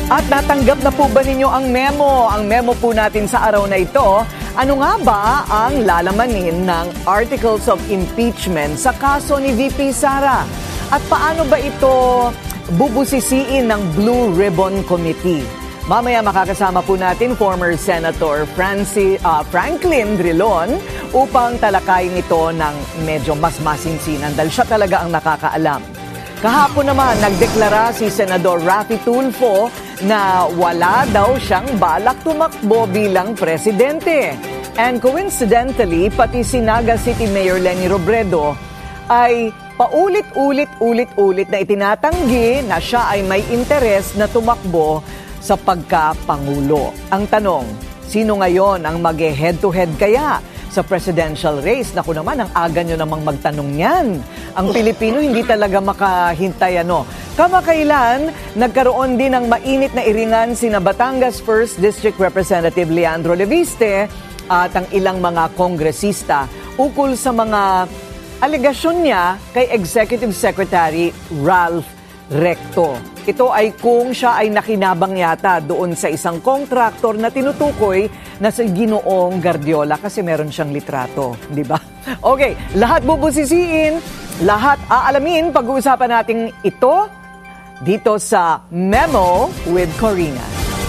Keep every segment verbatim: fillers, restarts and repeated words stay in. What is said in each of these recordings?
At natanggap na po ba ninyo ang memo? Ang memo po natin sa araw na ito, ano nga ba ang lalamanin ng Articles of Impeachment sa kaso ni V P Sara? At paano ba ito bubusisiin ng Blue Ribbon Committee? Mamaya makakasama po natin former Senator Francis, uh, Franklin Drilon upang talakayin ito ng medyo mas masinsinan dahil siya talaga ang nakakaalam. Kahapon naman, nagdeklara si Senador Raffy Tulfo na wala daw siyang balak tumakbo bilang presidente. And coincidentally, pati si Naga City Mayor Leni Robredo ay paulit-ulit-ulit-ulit na itinatanggi na siya ay may interes na tumakbo sa pagka-pangulo. Ang tanong, sino ngayon ang mag-head-to-head kaya sa presidential race? Naku naman, ang aga nyo namang magtanong yan. Ang Pilipino hindi talaga makahintay ano. Kamakailan, nagkaroon din ng mainit na iringan sina Batangas first District Representative Leandro Leviste at ang ilang mga kongresista ukol sa mga alegasyon niya kay Executive Secretary Ralph Recto. Ito ay kung siya ay nakinabang yata doon sa isang kontraktor na tinutukoy na si Ginoong Guardiola kasi meron siyang litrato, di ba? Okay, lahat bubusisiin, lahat aalamin, pag-uusapan natin ito dito sa Memo with Corina.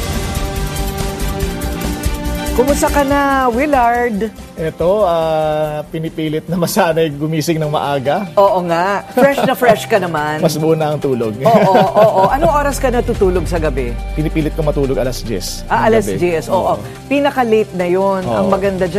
Kumusta ka na, Willard? Ito, uh, pinipilit na masanay gumising ng maaga. Oo nga. Fresh na fresh ka naman. Mas buo na ang tulog. Oo, oo, oo. Anong oras ka natutulog sa gabi? Pinipilit ko matulog alas diyes. Ah, alas diyes. Oo. oo. Pinaka-late na yon. Ang maganda dyan,